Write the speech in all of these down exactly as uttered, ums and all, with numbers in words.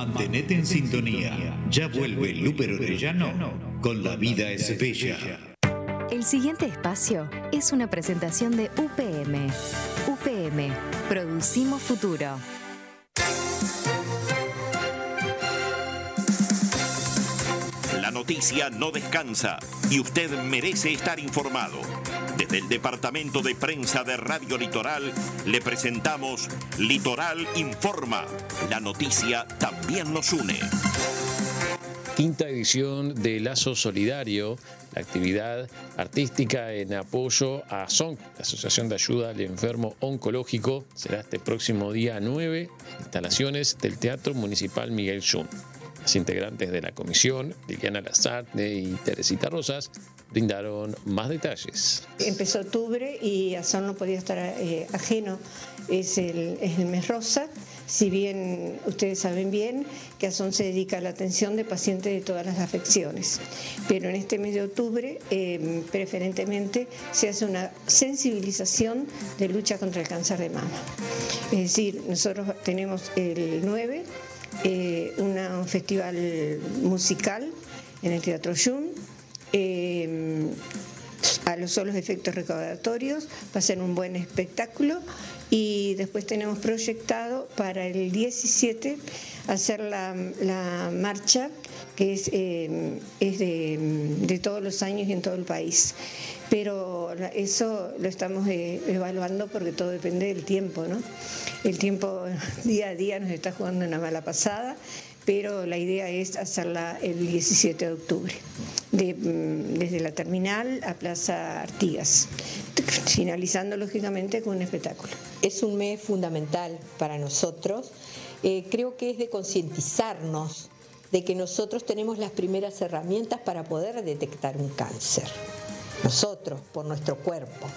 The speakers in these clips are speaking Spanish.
Mantenete en sintonía. Ya vuelve Luper Orellano con La Vida es Bella. El siguiente espacio es una presentación de U P M. U P M, producimos futuro. La noticia no descansa y usted merece estar informado. Desde el Departamento de Prensa de Radio Litoral le presentamos Litoral Informa. La noticia también nos une. Quinta edición de Lazo Solidario, la actividad artística en apoyo a A S O N C, la Asociación de Ayuda al Enfermo Oncológico, será este próximo día nueve, instalaciones del Teatro Municipal Miguel Yun. Las integrantes de la comisión, Liliana Lazarte y Teresita Rosas, brindaron más detalles. Empezó octubre y A S O N no podía estar eh, ajeno, es el, es el mes rosa. Si bien ustedes saben bien que A S O N se dedica a la atención de pacientes de todas las afecciones, pero en este mes de octubre eh, preferentemente se hace una sensibilización de lucha contra el cáncer de mama. Es decir, nosotros tenemos el nueve, eh, una, un festival musical en el Teatro Yun, eh, a los solos efectos recaudatorios, va a ser un buen espectáculo. Y después tenemos proyectado para el diecisiete hacer la, la marcha, que es, eh, es de, de todos los años y en todo el país. Pero eso lo estamos eh, evaluando porque todo depende del tiempo, ¿no? El tiempo día a día nos está jugando una mala pasada, pero la idea es hacerla el diecisiete de octubre, de, desde la terminal a Plaza Artigas, finalizando lógicamente con un espectáculo. Es un mes fundamental para nosotros. Eh, creo que es de concientizarnos de que nosotros tenemos las primeras herramientas para poder detectar un cáncer, nosotros, por nuestro cuerpo.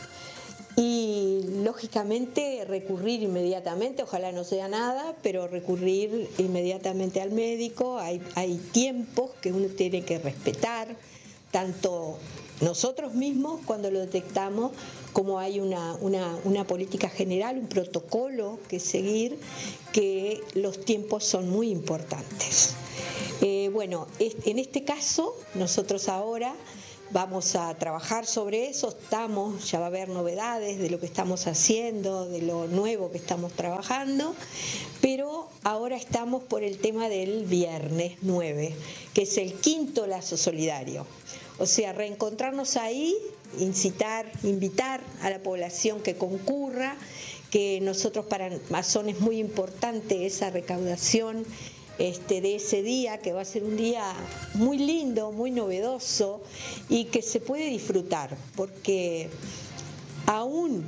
Y lógicamente recurrir inmediatamente, ojalá no sea nada, pero recurrir inmediatamente al médico. Hay, hay tiempos que uno tiene que respetar, tanto nosotros mismos cuando lo detectamos, como hay una, una, una política general, un protocolo que seguir, que los tiempos son muy importantes. Eh, bueno, en este caso, nosotros ahora vamos a trabajar sobre eso, estamos, ya va a haber novedades de lo que estamos haciendo, de lo nuevo que estamos trabajando, pero ahora estamos por el tema del viernes nueve, que es el quinto lazo solidario. O sea, reencontrarnos ahí, incitar, invitar a la población que concurra, que nosotros para A S O N es muy importante esa recaudación este, de ese día, que va a ser un día muy lindo, muy novedoso y que se puede disfrutar, porque aún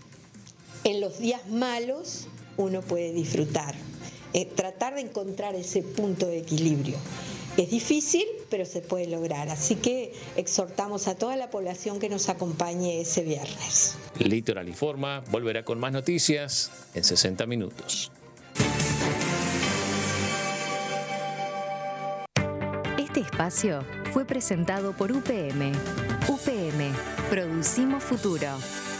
en los días malos uno puede disfrutar, eh, tratar de encontrar ese punto de equilibrio. Es difícil, pero se puede lograr. Así que exhortamos a toda la población que nos acompañe ese viernes. Litoral Informa volverá con más noticias en sesenta minutos. Este espacio fue presentado por U P M. U P M, producimos futuro.